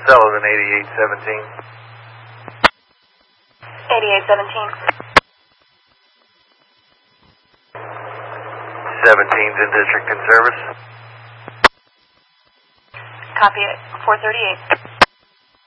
Sullivan, 8817. 8817. 17's in district in service. Copy it. 438.